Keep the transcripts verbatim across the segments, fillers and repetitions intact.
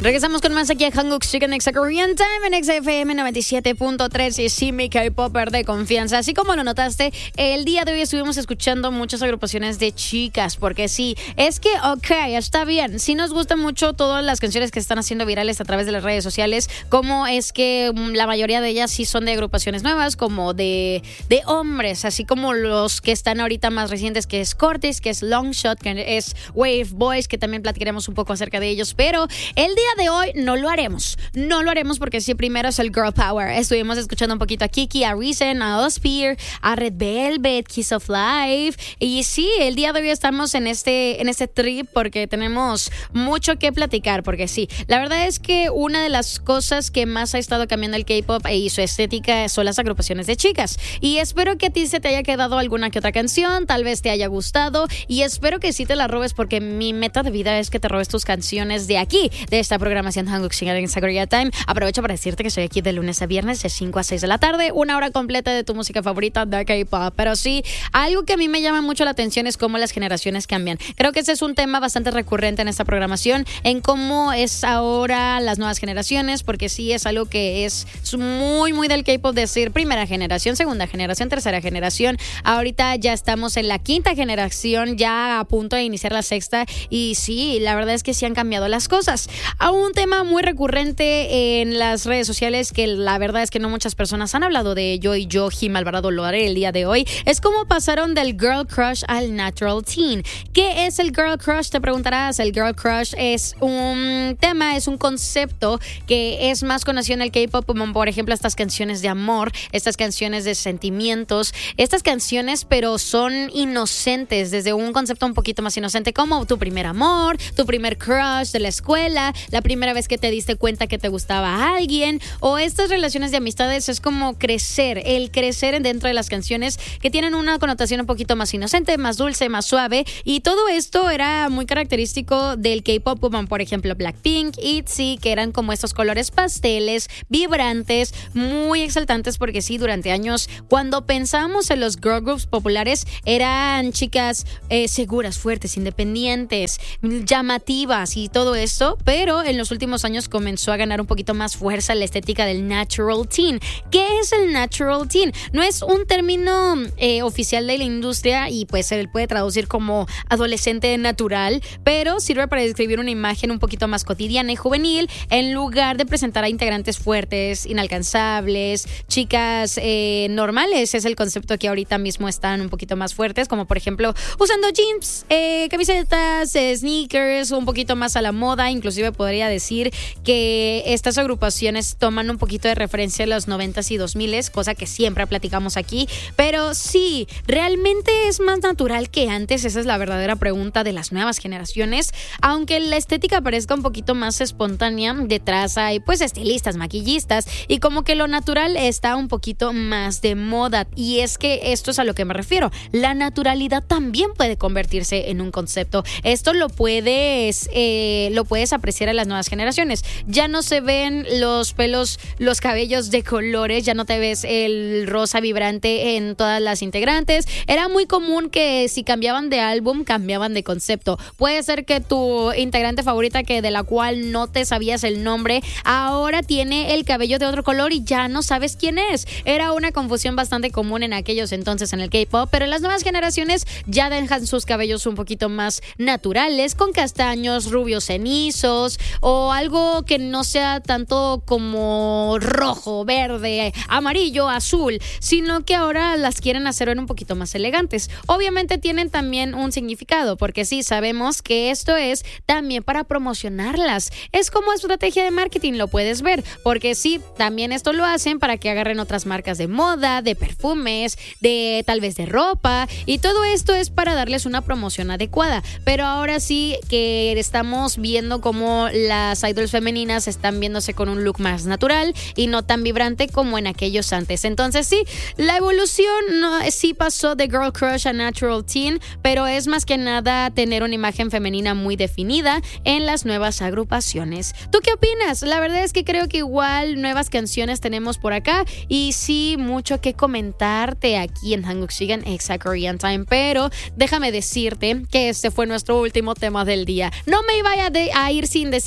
Regresamos con más aquí a Hanguk Chicken Exa Korean Time en X F M noventa y siete punto tres y sí, mi K-Popper de confianza. Así como lo notaste, el día de hoy estuvimos escuchando muchas agrupaciones de chicas, porque sí, es que, ok, está bien, sí nos gustan mucho todas las canciones que están haciendo virales a través de las redes sociales, como es que la mayoría de ellas sí son de agrupaciones nuevas, como de, de hombres, así como los que están ahorita más recientes, que es Cortis, que es Longshot, que es Wave Boys, que también platicaremos un poco acerca de ellos, pero el día de hoy no lo haremos, no lo haremos porque sí, primero es el Girl Power. Estuvimos escuchando un poquito a Kiki, a Reason, a Osphere, a Red Velvet, Kiss of Life, y sí, el día de hoy estamos en este, en este trip porque tenemos mucho que platicar, porque sí, la verdad es que una de las cosas que más ha estado cambiando el K-pop y su estética son las agrupaciones de chicas, y espero que a ti se te haya quedado alguna que otra canción, tal vez te haya gustado, y espero que sí te la robes, porque mi meta de vida es que te robes tus canciones de aquí, de esta programación Hanguk Chicken Korea Time. Aprovecho para decirte que estoy aquí de lunes a viernes de cinco a seis de la tarde, una hora completa de tu música favorita de K-pop. Pero sí, algo que a mí me llama mucho la atención es cómo las generaciones cambian. Creo que ese es un tema bastante recurrente en esta programación, en cómo es ahora las nuevas generaciones, porque sí es algo que es muy, muy del K-pop, decir primera generación, segunda generación, tercera generación. Ahorita ya estamos en la quinta generación, ya a punto de iniciar la sexta, y sí, la verdad es que sí han cambiado las cosas. A un tema muy recurrente en las redes sociales, que la verdad es que no muchas personas han hablado de ello, y yo, Jim Alvarado, lo haré el día de hoy, es cómo pasaron del Girl Crush al Natural Teen. ¿Qué es el Girl Crush? Te preguntarás. El Girl Crush es un tema, es un concepto que es más conocido en el K-pop, como por ejemplo estas canciones de amor, estas canciones de sentimientos, estas canciones pero son inocentes, desde un concepto un poquito más inocente, como tu primer amor, tu primer crush de la escuela, la primera vez que te diste cuenta que te gustaba a alguien, o estas relaciones de amistades. Es como crecer, el crecer dentro de las canciones que tienen una connotación un poquito más inocente, más dulce, más suave, y todo esto era muy característico del K-pop, como por ejemplo Blackpink, ITZY, que eran como estos colores pasteles, vibrantes, muy exaltantes, porque sí, durante años, cuando pensábamos en los girl groups populares, eran chicas eh, seguras, fuertes, independientes, llamativas y todo esto, pero en los últimos años comenzó a ganar un poquito más fuerza la estética del Natural Teen. ¿Qué es el Natural Teen? No es un término eh, oficial de la industria, y pues se puede traducir como adolescente natural, pero sirve para describir una imagen un poquito más cotidiana y juvenil, en lugar de presentar a integrantes fuertes, inalcanzables, chicas eh, normales. Es el concepto que ahorita mismo están un poquito más fuertes, como por ejemplo usando jeans, eh, camisetas, eh, sneakers, un poquito más a la moda. Inclusive podría decir que estas agrupaciones toman un poquito de referencia de los noventas y dos miles, cosa que siempre platicamos aquí, pero sí, ¿realmente es más natural que antes? Esa es la verdadera pregunta de las nuevas generaciones. Aunque la estética parezca un poquito más espontánea, detrás hay pues estilistas, maquillistas, y como que lo natural está un poquito más de moda, y es que esto es a lo que me refiero. La naturalidad también puede convertirse en un concepto. Esto lo puedes eh, lo puedes apreciar en las nuevas generaciones. Ya no se ven los pelos, los cabellos de colores, ya no te ves el rosa vibrante en todas las integrantes. Era muy común que si cambiaban de álbum, cambiaban de concepto. Puede ser que tu integrante favorita, que de la cual no te sabías el nombre, ahora tiene el cabello de otro color y ya no sabes quién es. Era una confusión bastante común en aquellos entonces en el K-pop, pero en las nuevas generaciones ya dejan sus cabellos un poquito más naturales, con castaños, rubios cenizos, o algo que no sea tanto como rojo, verde, amarillo, azul, sino que ahora las quieren hacer ver un poquito más elegantes. Obviamente tienen también un significado, porque sí sabemos que esto es también para promocionarlas. Es como estrategia de marketing, lo puedes ver, porque sí, también esto lo hacen para que agarren otras marcas de moda, de perfumes, de tal vez de ropa, y todo esto es para darles una promoción adecuada. Pero ahora sí que estamos viendo cómo las idols femeninas están viéndose con un look más natural y no tan vibrante como en aquellos antes. Entonces sí, la evolución no, sí pasó de Girl Crush a Natural Teen, pero es más que nada tener una imagen femenina muy definida en las nuevas agrupaciones. ¿Tú qué opinas? La verdad es que creo que igual nuevas canciones tenemos por acá, y sí, mucho que comentarte aquí en Hanguk Chicken Exa Korean Time, pero déjame decirte que este fue nuestro último tema del día. No me iba a, de, a ir sin decir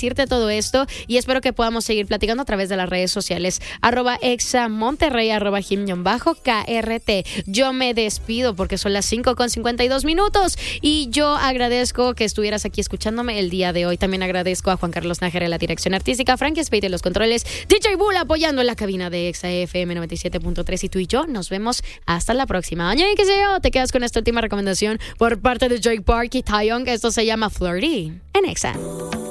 compartirte todo esto y espero que podamos seguir platicando a través de las redes sociales. Arroba Exa Monterrey, arroba Jim-K R T. Yo me despido porque son las cinco con cincuenta y dos minutos y yo agradezco que estuvieras aquí escuchándome el día de hoy. También agradezco a Juan Carlos Nájera en la dirección artística, Frankie Spade en los controles, D J Bull apoyando en la cabina de Exa F M noventa y siete punto tres y tú y yo nos vemos hasta la próxima. Año y qué sé yo, te quedas con esta última recomendación por parte de Drake Park y Taeyong, que esto se llama Flirty en Exa.